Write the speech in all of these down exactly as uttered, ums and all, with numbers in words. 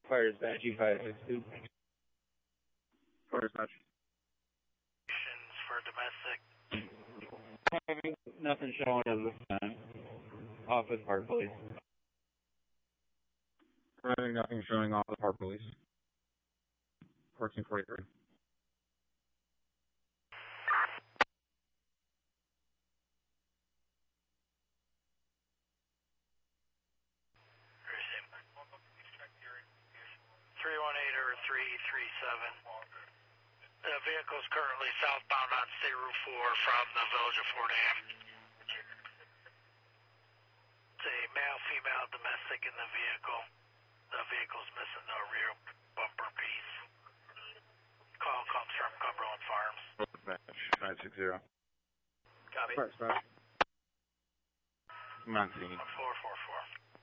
Fire dispatch E five six two. Fire dispatch. For domestic. Nothing showing at this time. Office Park Police. Driving, nothing showing off the Park Police. fourteen forty-three. three one eight or three three seven. The vehicle is currently southbound on State Route four from the village of Fort Anne. It's a male, female, domestic in the vehicle. The vehicle's missing the rear bumper piece. Call comes from Cumberland Farms. five six zero. Copy. Fire dispatch. I'm on scene. four four four.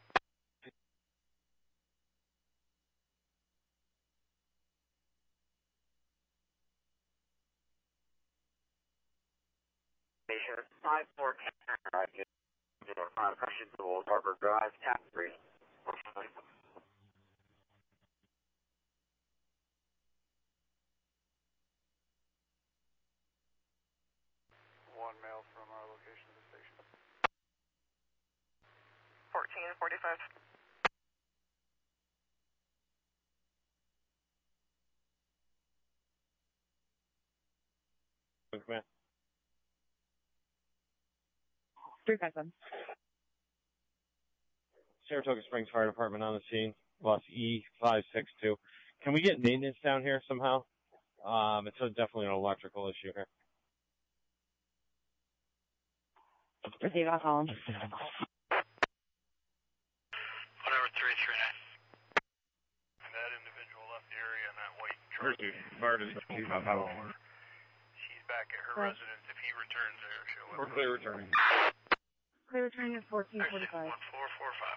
five four five Crushing to Old Harbor Drive, tap three. One male from our location of the station. fourteen forty-five. Okay. three five seven. Saratoga Springs Fire Department on the scene. Bus E five six two. Can we get maintenance down here somehow? Um, it's a, definitely an electrical issue here. Receive, I'll call him. Whatever, three three nine. And that individual left the area in that white truck. Fire dispatch. She's back at her Right. residence. If he returns there, she'll let We're clear returning. Clear returning at fourteen forty-five. one four four five.